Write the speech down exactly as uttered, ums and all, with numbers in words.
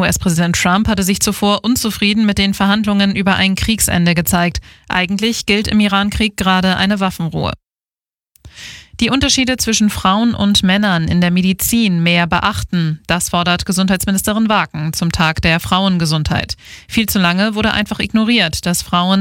U S-Präsident Trump hatte sich zuvor unzufrieden mit den Verhandlungen über ein Kriegsende gezeigt. Eigentlich gilt im Irankrieg gerade eine Waffenruhe. Die Unterschiede zwischen Frauen und Männern in der Medizin mehr beachten. Das fordert Gesundheitsministerin Waken zum Tag der Frauengesundheit. Viel zu lange wurde einfach ignoriert, dass Frauen